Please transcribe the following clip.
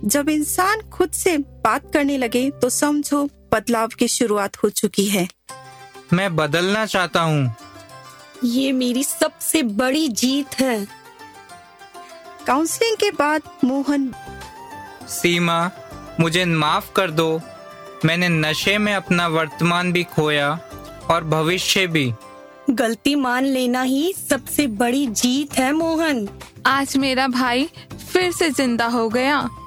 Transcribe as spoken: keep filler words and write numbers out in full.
जब इंसान खुद से बात करने लगे तो समझो बदलाव की शुरुआत हो चुकी है। मैं बदलना चाहता हूँ। ये मेरी सबसे बड़ी जीत है। काउंसलिंग के बाद मोहन, सीमा, मुझे माफ कर दो। मैंने नशे में अपना वर्तमान भी खोया और भविष्य भी। गलती मान लेना ही सबसे बड़ी जीत है मोहन। आज मेरा भाई फिर से जिंदा हो गया।